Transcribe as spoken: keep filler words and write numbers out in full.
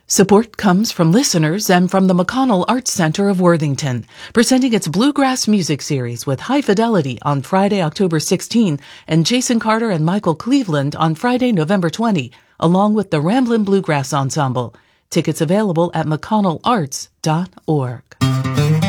Support comes from listeners and from the McConnell Arts Center of Worthington, presenting its Bluegrass Music Series with High Fidelity on Friday, October sixteenth, and Jason Carter and Michael Cleveland on Friday, November twentieth, along with the Ramblin' Bluegrass Ensemble. Tickets available at mcconnell arts dot org.